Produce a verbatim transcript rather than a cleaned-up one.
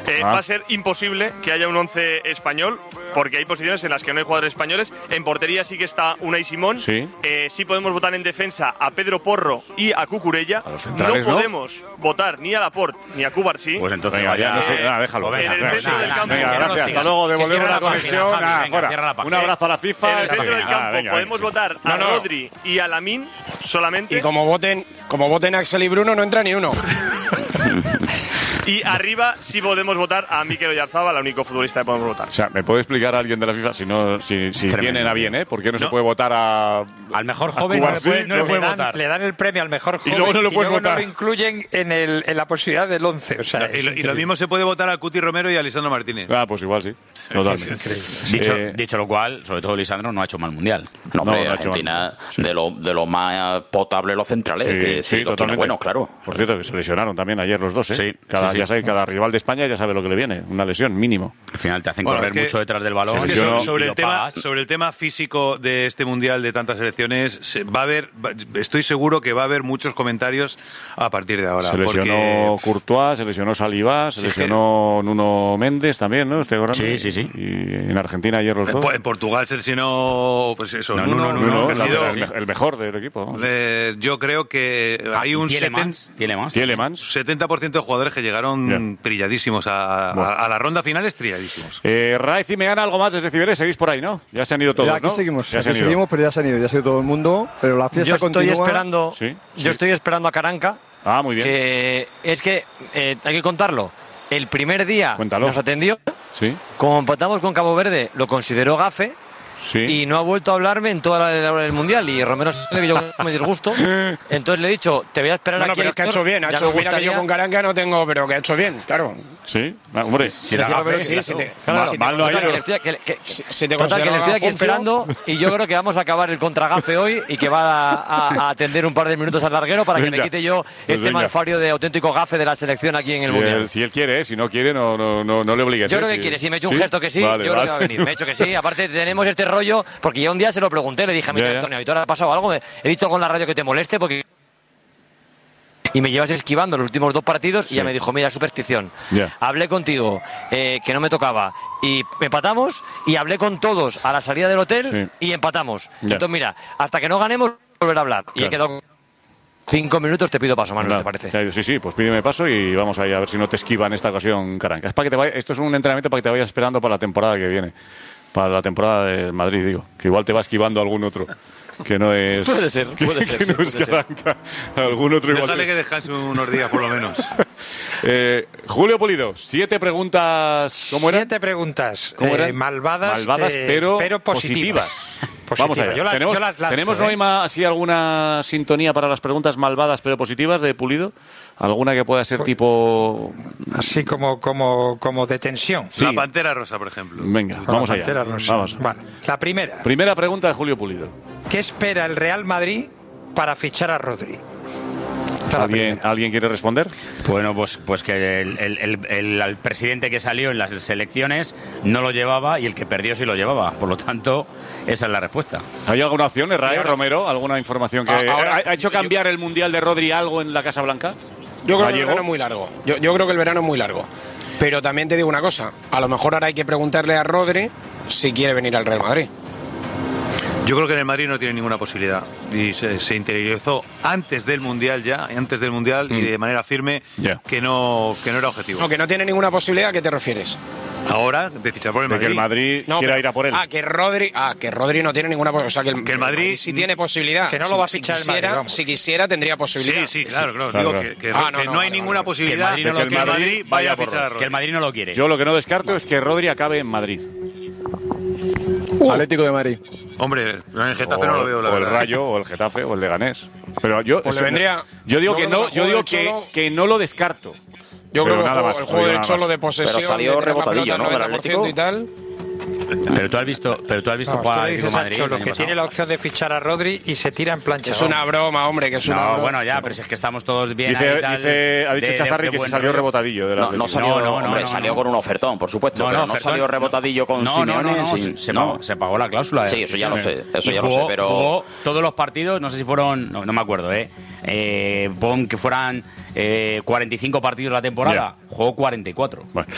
Eh, Ah. Va a ser imposible que haya un once español, porque hay posiciones en las que no hay jugadores españoles. En portería sí que está Unai Simón. Sí. Eh, sí podemos votar en defensa a Pedro Porro y a Cucurella. A los centrales, no ¿no? podemos votar ni a Laporte ni a Cubarsí. Pues entonces Venga, ya, vaya. no sé, nada, déjalo. Pues en el venga, centro venga, del campo. venga, que no lo gracias. sigas. Hasta luego, Que devolvemos cierra la la página, conexión. Javi, Ah, venga, fuera. cierra la página. Un abrazo a la En FIFA. el centro del Venga, campo venga, podemos venga, votar a No, no. Rodri y a Lamine solamente. Y como voten, como voten Axel y Bruno, no entra ni uno. Y arriba sí podemos votar a Mikel Oyarzabal, el único futbolista que podemos votar. O sea, ¿me puede explicar a alguien de la FIFA si no, si, si Tremendo. tienen a bien, eh? ¿Por qué no, se No. puede votar a Al mejor a joven no le Cubarsí? puede, no le puede le, dan, votar. le dan el premio al mejor joven luego no lo puedes votar. lo incluyen en, el, en la posibilidad del once. O sea, Y es lo, y lo increíble. mismo se puede votar a Cuti Romero y a Lisandro Martínez. Ah, pues igual sí. Totalmente. Dicho, Eh, dicho lo cual, sobre todo Lisandro no ha hecho mal mundial. No, No, hombre, no ha hecho Argentina, mal. Sí. de, lo, de lo más potable los centrales. Sí, que sí, sí, los tiene totalmente. buenos, claro. Por cierto, que se lesionaron también ayer los dos, ¿eh? Sí, cada, sí, sí. Ya sabéis, cada rival de España ya sabe lo que le viene. Una lesión, mínimo. Al final te hacen Bueno, correr es que- mucho detrás del balón. Es que yo sobre, no- sobre y el lo tema, pagas. sobre el tema físico de este mundial de tantas selecciones, se- va a haber, va- estoy seguro que va a haber muchos comentarios a partir de ahora. Se lesionó porque- Courtois, se lesionó Saliba, se Sí, es que- lesionó Nuno Méndez también, ¿no? Este grande. Sí, sí, sí. Y en Argentina ayer los en, dos. Po- en Portugal se lesionó, pues eso, No, Nuno, Nuno, Nuno, Nuno, que ha la- sido- el, me- el mejor del equipo. vamos. eh, yo creo que hay un Tielemans, Tielemans. Tielemans. setenta por ciento de jugadores que llegaron trilladísimos a, a- Bueno. a la ronda final, es trilladísimos. Eh, Raiz y Meana, algo más desde Cibeles, seguís por ahí, ¿no? Ya se han ido todos, Ya, aquí ¿no? seguimos, Ya se aquí han ido. seguimos, pero ya se han ido, ya se ha ido todo el mundo, pero la fiesta Yo estoy continúa. esperando, Sí, yo sí. estoy esperando a Caranca. Ah, muy bien. Que es que eh, hay que contarlo. El primer día Cuéntalo. nos atendió, Sí, como empatamos con Cabo Verde, lo consideró gafe sí. y no ha vuelto a hablarme en toda la hora del mundial. Y Romero sabe que yo me disgusto. Entonces le he dicho, te voy a esperar Bueno, aquí. pero es que ha Héctor, hecho bien. Ha ya hecho, me mira que gustaría- yo con Caranca no tengo, pero que ha hecho bien, claro. Sí, ah, hombre. Si era Decía, pero gafe, sí, era- si te- Claro, mal- si te mal no ha considera ido. que le estoy- que- que- Si- si te Total, que le considero estoy aquí gafuncio- esperando y yo creo que vamos a acabar el contragafe hoy y que va a, a- a atender un par de minutos al larguero para que me Venga, quite yo pues este venga. malfario de auténtico gafe de la selección aquí en el Si Mundial. él, si él quiere, ¿eh? Si no quiere, no, no, no, no le obligues. Yo ¿eh? creo que Si- quiere, si me he hecho un ¿Sí? gesto que sí, Vale, yo creo vale. que va a venir. Me he hecho que sí. Aparte tenemos este rollo, porque ya un día se lo pregunté, le dije a mi Ya, ya. Antonio, Aitor, ¿ha pasado algo? He dicho algo en la radio que te moleste porque... Y me llevas esquivando los últimos dos partidos y Sí. ya me dijo, mira, superstición. Ya. Hablé contigo, eh, que no me tocaba, y empatamos, y hablé con todos a la salida del hotel Sí. y empatamos. Ya. Entonces, mira, hasta que no ganemos, volver a hablar. Y he Claro. quedado cinco minutos, te pido paso, Manuel, Claro. ¿te parece? Claro, Sí, sí, pues pídeme paso y vamos ahí a ver si no te esquiva en esta ocasión, Caranca. Es para que te vaya- esto es un entrenamiento para que te vayas esperando para la temporada que viene. Para la temporada de Madrid, digo. Que igual te va esquivando algún otro. Que no es. Puede ser, que- puede que ser, no sí, es puede ser. Caranca. Algún otro igual. Déjale te- que descanse unos días por lo menos. Eh, Julio Pulido, siete preguntas. ¿Cómo eran? Siete preguntas ¿Cómo eh, eran? malvadas, Malvadas, eh, pero, pero positivas. Vamos Positivas. allá. Yo las- ¿Tenemos, yo las lanzo, ¿tenemos ¿eh? Noima, así alguna sintonía para las preguntas malvadas pero positivas de Pulido? ¿Alguna que pueda Pues ser tipo...? Así como, como, como de tensión. Sí. La Pantera Rosa, por ejemplo. Venga, Con vamos la allá. Pantera Rosa. Vamos. Vale. La primera. Primera pregunta de Julio Pulido. ¿Qué espera el Real Madrid para fichar a Rodri? Esta es la ¿Alguien, primera. ¿Alguien quiere responder? Bueno, pues, pues que el, el- el- el- el presidente que salió en las selecciones no lo llevaba y el que perdió sí lo llevaba. Por lo tanto, esa es la respuesta. ¿Hay alguna opción, Israel Romero? ¿Alguna información que Ah, ahora- ha, ha hecho cambiar el Mundial de Rodri algo en la Casa Blanca? Yo creo que el ¿Gallego? verano es muy largo. Yo, yo creo que el verano es muy largo. Pero también te digo una cosa. A lo mejor ahora hay que preguntarle a Rodri si quiere venir al Real Madrid. Yo creo que en el Madrid no tiene ninguna posibilidad y se, se interiorizó antes del Mundial ya, antes del Mundial y de manera firme Ya. que no que no era objetivo. No, que no tiene ninguna posibilidad, ¿a qué te refieres? Ahora de fichar por el De Madrid. que el Madrid No, quiera pero- ir a por él. Ah, que Rodri, ah, que Rodri no tiene ninguna posibilidad. O sea, que el, Que el Madrid- sí tiene posibilidad. Que no Si- lo va a si fichar el quisiera- Madrid, vamos. Si quisiera, tendría posibilidad. Sí, sí, claro, claro. Claro, Digo claro. que, que- Ah, no, que no, no hay vale, ninguna vale. posibilidad Que el Madrid de no que lo el quiere. Madrid vaya a por fichar a Rodri. Que Rodri. el Madrid no lo quiere. Yo lo que no descarto es que Rodri acabe en Madrid. Atlético de Madrid. Hombre, en el Getafe o, no lo veo, la o el verdad. Rayo, o el Getafe, o el Leganés. Pero yo, Pues le eso- vendría- yo digo yo que creo no, que el yo juego digo del que, Cholo- que no lo descarto. Yo Pero creo que nada el juego, más, el no juego digo del nada Cholo más. de posesión, Pero salió de tener la rebotadillo, pelota ¿no? al del noventa por ciento y Atlético. tal. Pero tú has visto, pero tú has visto Vamos, jugar tú al le Atlético dices de a Madrid. Cholo el que año tiene pasado. la opción de fichar a Rodri y se tira en plancha. Es una broma, hombre, que es una No, broma. bueno, ya, pero si es que estamos todos bien. Dice, ahí, tal, dice- ha dicho de- de- Chazarri de que se buen salió rollo. rebotadillo. Del No, Atlético. no salió, No, no, hombre, no, salió no. con un ofertón, por supuesto, No, pero no, no ofertón, salió rebotadillo con no, no, no, Simeone. no, sin- se, no. pagó, se pagó la cláusula. Sí, eso ya lo sé, eso Y ya lo jugó- sé, pero- jugó todos los partidos, no sé si fueron, no, no me acuerdo, ¿eh? eh pon que fueran eh, cuarenta y cinco partidos la temporada, jugó cuarenta y cuatro. Bueno,